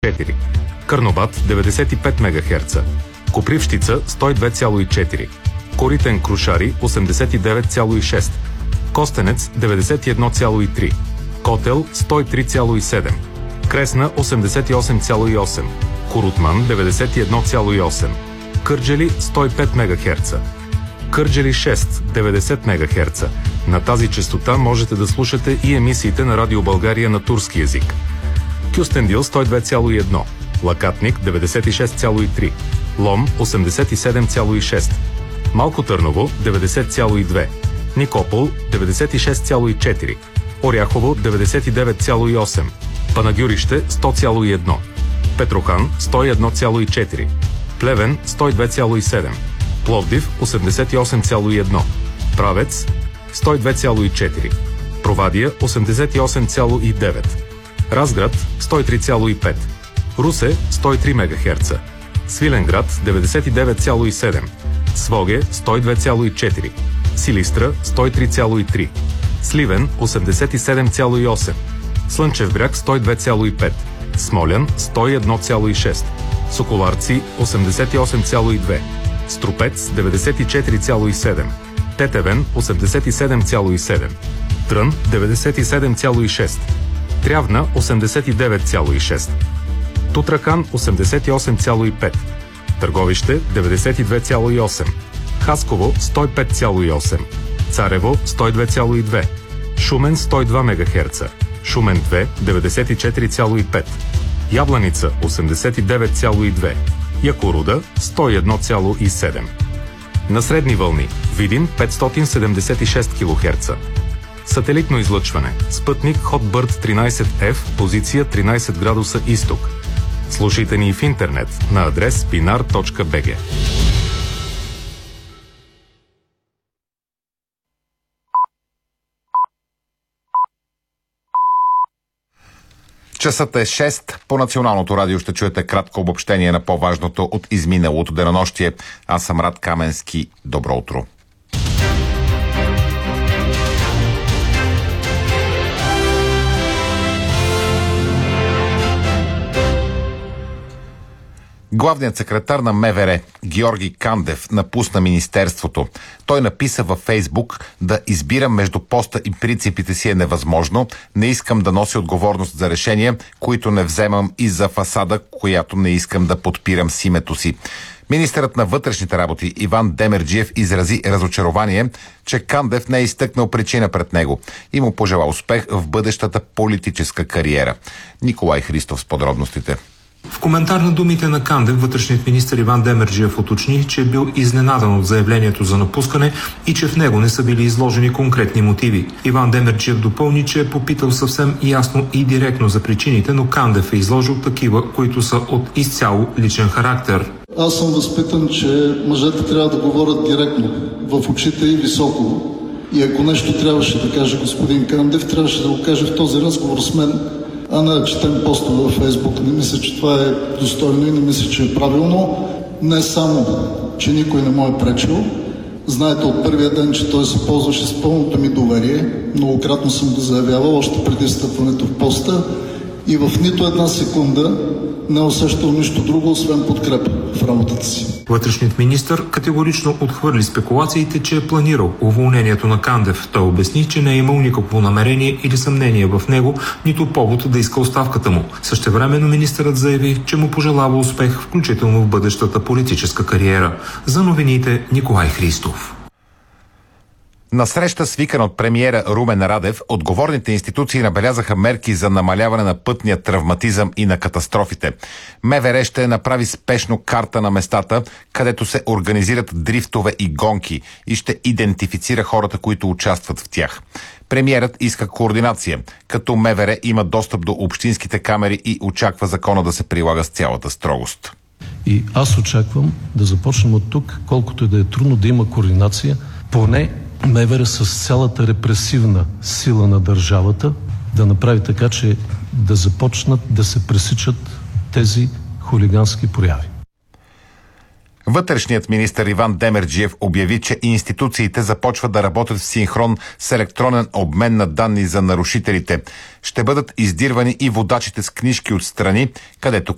102,4, Карнобат 95 МГц, Копривщица 102,4, Коритен Крушари 89,6, Костенец 91,3, Котел 103,7, Кресна 88,8, Корутман 91,8, Кърджали 105 МГц, Кърджали 6 90 МГц. На тази честота можете да слушате и емисиите на Радио България на турски език. Кюстендил 102,1, Лакатник 96,3, Лом 87,6, Малко Търново 90,2, Никопол 96,4, Оряхово 99,8, Панагюрище 100,1, Петрохан 101,4, Плевен 102,7, Пловдив 88,1, Правец 102,4, Провадия 88,9, Разград 103,5, Русе 103 МГц, Свиленград 99,7, Своге 102,4, Силистра 103,3, Сливен 87,8, Слънчев бряг 102,5, Смолян 101,6, Соколарци 88,2, Струпец 94,7, Тетевен 87,7, Трън 97,6, Трявна 89,6, Тутракан 88,5, Търговище 92,8, Хасково 105,8, Царево 102,2, Шумен 102 МГц, Шумен 2 94,5, Ябланица 89,2, Якоруда 101,7. На средни вълни Видин 576 кГц. Сателитно излъчване. Спътник Hotbird 13F, позиция 13 градуса изток. Слушайте ни в интернет на адрес pinar.bg. Часът е 6. По Националното радио ще чуете кратко обобщение на по-важното от изминалото денонощие. Аз съм Рад Каменски. Добро утро. Главният секретар на МВР Георги Кандев напусна министерството. Той написа във Фейсбук: да избирам между поста и принципите си е невъзможно. Не искам да нося отговорност за решения, които не вземам, и за фасада, която не искам да подпирам с името си. Министърът на вътрешните работи Иван Демерджиев изрази разочарование, че Кандев не е изтъкнал причина пред него и му пожела успех в бъдещата политическа кариера. Николай Христов с подробностите. В коментар на думите на Кандев, вътрешният министър Иван Демерджиев уточни, че е бил изненадан от заявлението за напускане и че в него не са били изложени конкретни мотиви. Иван Демерджиев допълни, че е попитал съвсем ясно и директно за причините, но Кандев е изложил такива, които са от изцяло личен характер. Аз съм възпитан, че мъжете трябва да говорят директно, в очите и високо. И ако нещо трябваше да каже господин Кандев, трябваше да го каже в този разговор с мен, а не да четем постове във Фейсбук. Не мисля, че това е достойно и не мисля, че е правилно. Не само, че никой не му е пречил. Знаете от първия ден, че той се ползваше с пълното ми доверие. Многократно съм го заявявал, още преди стъпването в поста. И в нито една секунда не усещал нищо друго, освен подкрепа в работата си. Вътрешният министър категорично отхвърли спекулациите, че е планирал уволнението на Кандев. Той обясни, че не е имал никакво намерение или съмнение в него, нито повод да иска оставката му. Същевременно министърът заяви, че му пожелава успех, включително в бъдещата политическа кариера. За новините Николай Христов. На среща, свикана от премиера Румен Радев, отговорните институции набелязаха мерки за намаляване на пътния травматизъм и на катастрофите. МВР ще направи спешно карта на местата, където се организират дрифтове и гонки, и ще идентифицира хората, които участват в тях. Премиерът иска координация, като МВР има достъп до общинските камери и очаква закона да се прилага с цялата строгост. И аз очаквам да започнем от тук, колкото и да е трудно да има координация, поне МВР с цялата репресивна сила на държавата да направи така, че да започнат да се пресичат тези хулигански прояви. Вътрешният министър Иван Демерджиев обяви, че институциите започват да работят в синхрон с електронен обмен на данни за нарушителите. Ще бъдат издирвани и водачите с книжки от страни, където